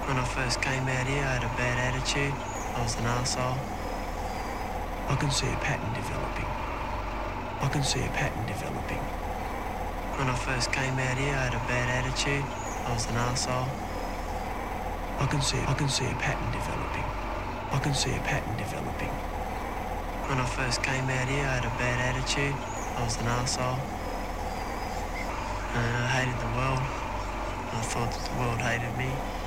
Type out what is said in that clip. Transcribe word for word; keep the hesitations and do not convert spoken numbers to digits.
When I first came out here, I had a bad attitude. I was an arsehole. I can see a pattern developing. I can see a pattern developing. When I first came out here, I had a bad attitude. I was an arsehole. I can see, I can see a pattern developing. I can see a pattern developing. When I first came out here, I had a bad attitude. I was an arsehole. And I hated the world. I thought that the world hated me.